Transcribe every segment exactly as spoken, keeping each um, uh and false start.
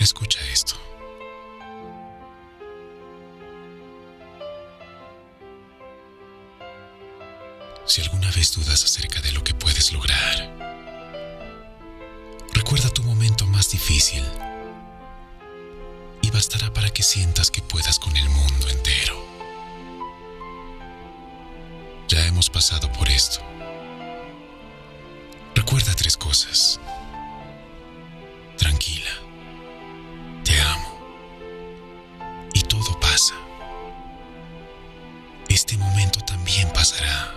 Escucha esto. Si alguna vez dudas acerca de lo que puedes lograr, recuerda tu momento más difícil y bastará para que sientas que puedas con el mundo entero. Ya hemos pasado por esto. Recuerda tres cosas. Tranquila. Te amo. Y todo pasa. Este momento también pasará.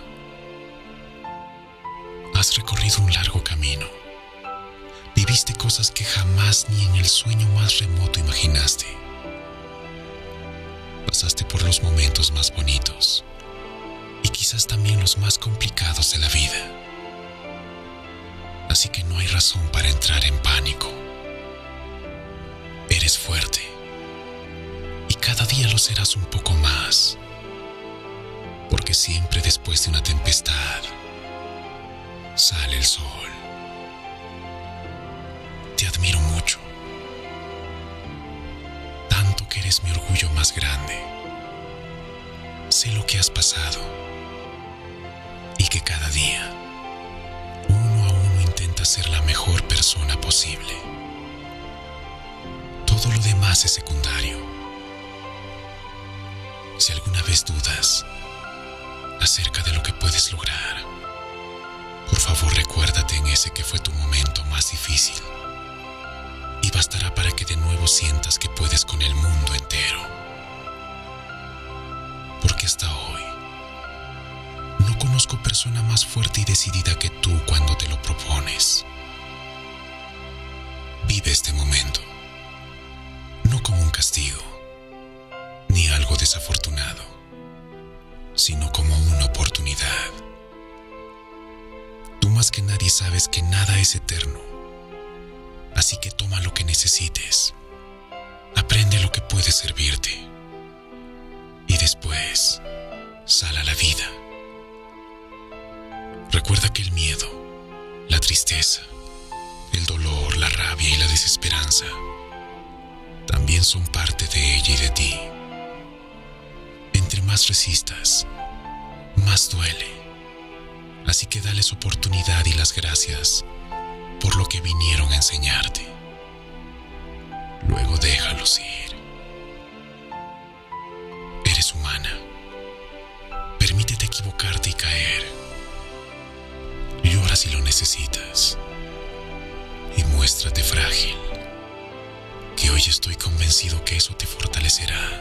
Has recorrido un largo camino. Viviste cosas que jamás ni en el sueño más remoto imaginaste. Pasaste por los momentos más bonitos y quizás también los más complicados de la vida. Así que no hay razón para entrar en pánico. Eres fuerte y cada día lo serás un poco más, porque siempre después de una tempestad sale el sol. Te admiro mucho, tanto que eres mi orgullo más grande. Sé lo que has pasado y que cada día, uno a uno, intentas ser la mejor persona posible. Todo lo demás es secundario. Si alguna vez dudas acerca de lo que puedes lograr, por favor recuérdate en ese que fue tu momento más difícil y bastará para que de nuevo sientas que puedes con el mundo entero. Porque hasta hoy no conozco persona más fuerte y decidida que tú cuando te lo propones. Vive este momento, no como un castigo ni algo desafortunado, sino como una oportunidad. Tú más que nadie sabes que nada es eterno, así que toma lo que necesites, aprende lo que puede servirte y después sal a la vida. Recuerda que el miedo, la tristeza, el dolor, la rabia y la desesperanza también son parte de ella y de ti. Entre más resistas, más duele. Así que dales oportunidad y las gracias por lo que vinieron a enseñarte. Luego déjalos ir. Eres humana. Permítete equivocarte y caer. Llora si lo necesitas. Y muéstrate frágil, que hoy estoy convencido que eso te fortalecerá.